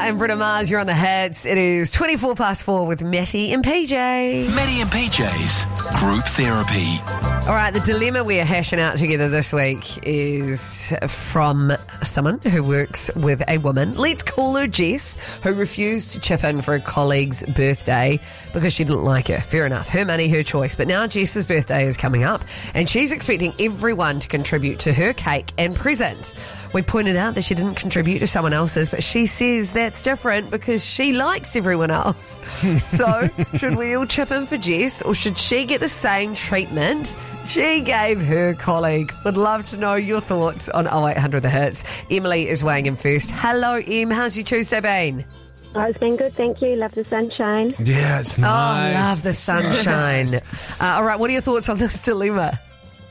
and Britta Mars, you're on the hits. It is 24 past 4 with Matty and PJ. Matty and PJ's Group Therapy. All right, the dilemma we are hashing out together this week is from someone who works with a woman. Let's call her Jess, who refused to chip in for a colleague's birthday because she didn't like her. Fair enough. Her money, her choice. But now Jess's birthday is coming up and she's expecting everyone to contribute to her cake and present. We pointed out that she didn't contribute to someone else's, but she says that's different because she likes everyone else. So, should we all chip in for Jess, or should she get the same treatment she gave her colleague? Would love to know your thoughts on 0800 The Hits. Emily is weighing in first. Hello, Em. How's your Tuesday been? Oh, it's been good, thank you. Love the sunshine. Yeah, it's nice. Oh, love the sunshine. All right, what are your thoughts on this dilemma?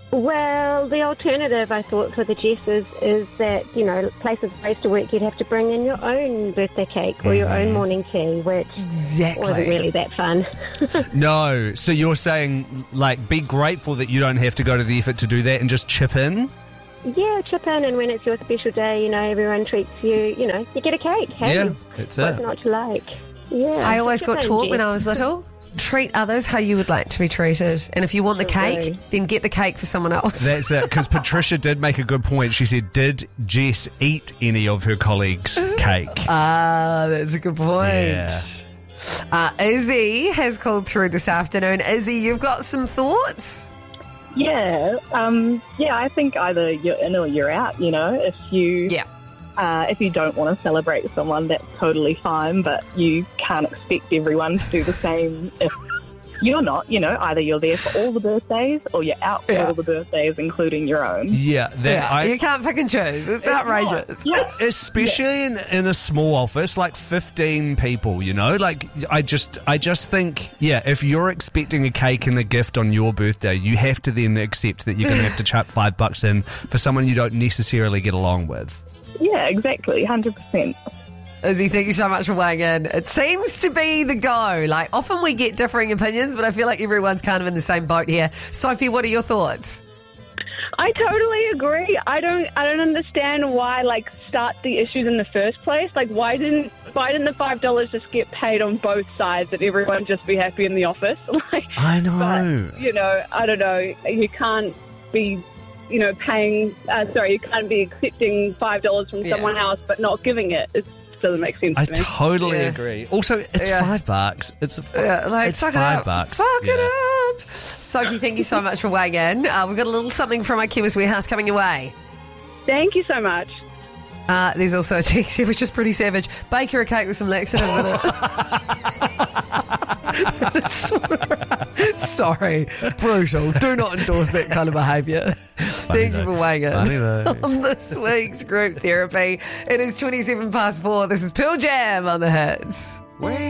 Well, the alternative, I thought, for the Jesses is that, you know, places place to work, you'd have to bring in your own birthday cake or your own morning tea, which wasn't really that fun. No, so you're saying, like, be grateful that you don't have to go to the effort to do that and just chip in? Yeah, chip in, and when it's your special day, you know, everyone treats you, you know, you get a cake. Hey, Yeah, that's what's it. not to like? Yeah. I always Chip got in, taught when Jess. I was little, treat others how you would like to be treated. And if you want the cake, then get the cake for someone else. That's it, because Patricia did make a good point. She said, did Jess eat any of her colleagues' cake? That's a good point. Yeah. Izzy has called through this afternoon. Izzy, you've got some thoughts? Yeah, I think either you're in or you're out, you know. If you don't want to celebrate with someone, that's totally fine, but you can't expect everyone to do the same if you're not, you know. Either you're there for all the birthdays or you're out for all the birthdays, including your own. Yeah, You can't pick and choose. It's outrageous. Yeah, especially in a small office, like 15 people, you know? Like, I just think, yeah, if you're expecting a cake and a gift on your birthday, you have to then accept that you're going to have to chuck $5 in for someone you don't necessarily get along with. Yeah, exactly, 100%. Izzy, thank you so much for weighing in. It seems to be the go. Like, often we get differing opinions, but I feel like everyone's kind of in the same boat here. Sophie, what are your thoughts? I totally agree. I don't understand why start the issues in the first place. Like, why didn't the $5 just get paid on both sides and everyone just be happy in the office? I know. But, you know, I don't know. You can't be, you know, you can't be accepting $5 from someone else but not giving it. It doesn't make sense to me. I totally agree. Also, it's $5. It's suck $5. it up. Fuck it up. Sophie, thank you so much for weighing in. We've got a little something from our Chemist Warehouse coming your way. Thank you so much. There's also a text here which is pretty savage. Bake her a cake with some laxatives in it. Sorry. Brutal. Do not endorse that kind of behaviour. Thank you for weighing in on this week's Group Therapy. It is 27 past 4. This is Pearl Jam on the Hits.